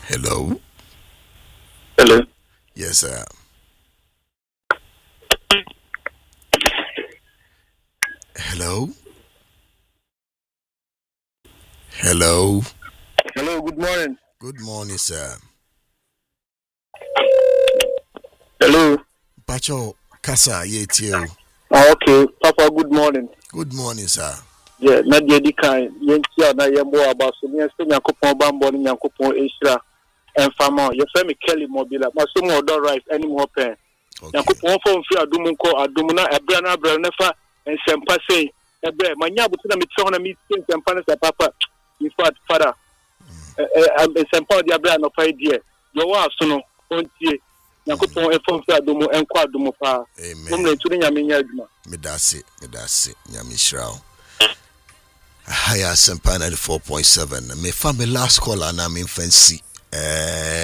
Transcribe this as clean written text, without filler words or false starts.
Hello. Hello. Yes, sir. Hello. Hello. Hello, good morning. Good morning, sir. Hello. Pacho Kasa Yetio. Okay, Papa, good morning. Good morning, sir. Yeah, Nadia Dikai, Yentia, na Yambo about Sumia, Yankupon, Bambo, Yankupon, Isra, and Fama. Your family Kelly Mobila, Masumo, don't rise any more pen. Okay. Yankupon, Fia, Dumunko, Adumuna, Abrana, Branefa, and Sempase, Ebre, Manya, Butuna, Mitsona, Mitsin, and Panas, Papa, in fact, father, and Sempa, the Abrana of idea. Your wife, Sono, Pontie. Yankupon, a phone, Dumu, and Quadumupa. Amen. Yadma. Medasi, Nyamishrao. Higher Sempa 94.7. Me family last call and I'm in fancy.